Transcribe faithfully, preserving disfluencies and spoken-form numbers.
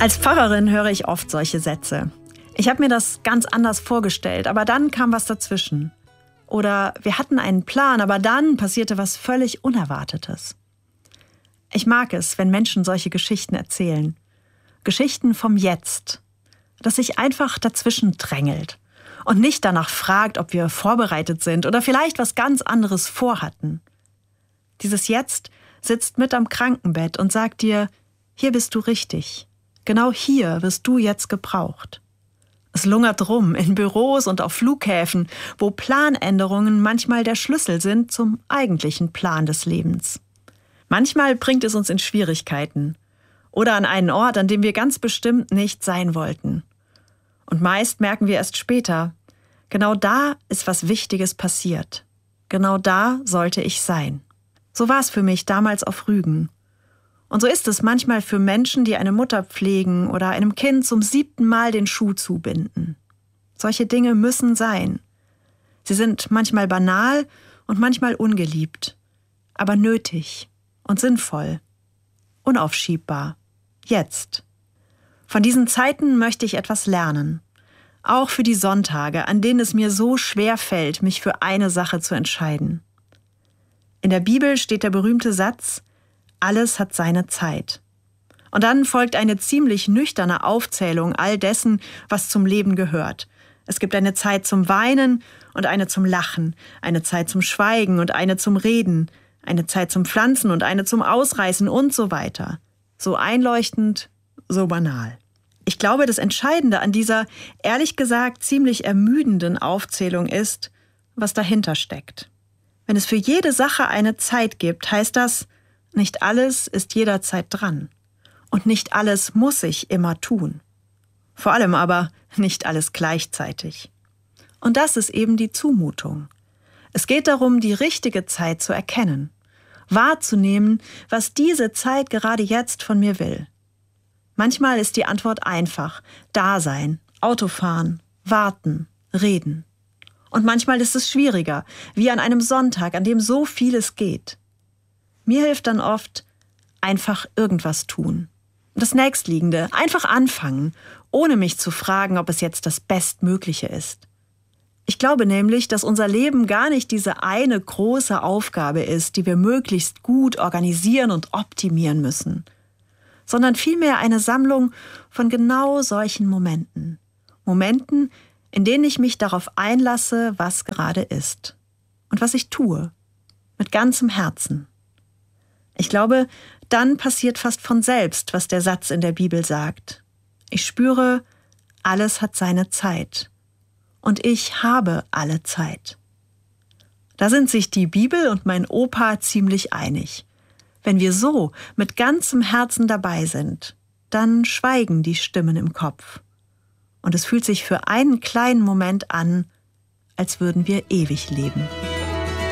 Als Pfarrerin höre ich oft solche Sätze. Ich habe mir das ganz anders vorgestellt, aber dann kam was dazwischen. Oder wir hatten einen Plan, aber dann passierte was völlig Unerwartetes. Ich mag es, wenn Menschen solche Geschichten erzählen. Geschichten vom Jetzt, das sich einfach dazwischen drängelt und nicht danach fragt, ob wir vorbereitet sind oder vielleicht was ganz anderes vorhatten. Dieses Jetzt sitzt mit am Krankenbett und sagt dir, hier bist du richtig. Genau hier wirst du jetzt gebraucht. Es lungert rum in Büros und auf Flughäfen, wo Planänderungen manchmal der Schlüssel sind zum eigentlichen Plan des Lebens. Manchmal bringt es uns in Schwierigkeiten oder an einen Ort, an dem wir ganz bestimmt nicht sein wollten. Und meist merken wir erst später, genau da ist was Wichtiges passiert. Genau da sollte ich sein. So war es für mich damals auf Rügen. Und so ist es manchmal für Menschen, die eine Mutter pflegen oder einem Kind zum siebten Mal den Schuh zubinden. Solche Dinge müssen sein. Sie sind manchmal banal und manchmal ungeliebt, aber nötig und sinnvoll, unaufschiebbar, jetzt. Von diesen Zeiten möchte ich etwas lernen, auch für die Sonntage, an denen es mir so schwer fällt, mich für eine Sache zu entscheiden. In der Bibel steht der berühmte Satz, alles hat seine Zeit. Und dann folgt eine ziemlich nüchterne Aufzählung all dessen, was zum Leben gehört. Es gibt eine Zeit zum Weinen und eine zum Lachen, eine Zeit zum Schweigen und eine zum Reden, eine Zeit zum Pflanzen und eine zum Ausreißen und so weiter. So einleuchtend, so banal. Ich glaube, das Entscheidende an dieser, ehrlich gesagt, ziemlich ermüdenden Aufzählung ist, was dahinter steckt. Wenn es für jede Sache eine Zeit gibt, heißt das, nicht alles ist jederzeit dran. Und nicht alles muss ich immer tun. Vor allem aber nicht alles gleichzeitig. Und das ist eben die Zumutung. Es geht darum, die richtige Zeit zu erkennen, wahrzunehmen, was diese Zeit gerade jetzt von mir will. Manchmal ist die Antwort einfach: Dasein, Autofahren, warten, reden. Und manchmal ist es schwieriger, wie an einem Sonntag, an dem so vieles geht. Mir hilft dann oft, einfach irgendwas tun. Das Nächstliegende, einfach anfangen, ohne mich zu fragen, ob es jetzt das Bestmögliche ist. Ich glaube nämlich, dass unser Leben gar nicht diese eine große Aufgabe ist, die wir möglichst gut organisieren und optimieren müssen, sondern vielmehr eine Sammlung von genau solchen Momenten. Momenten, in denen ich mich darauf einlasse, was gerade ist und was ich tue, mit ganzem Herzen. Ich glaube, dann passiert fast von selbst, was der Satz in der Bibel sagt. Ich spüre, alles hat seine Zeit. Und ich habe alle Zeit. Da sind sich die Bibel und mein Opa ziemlich einig. Wenn wir so mit ganzem Herzen dabei sind, dann schweigen die Stimmen im Kopf. Und es fühlt sich für einen kleinen Moment an, als würden wir ewig leben.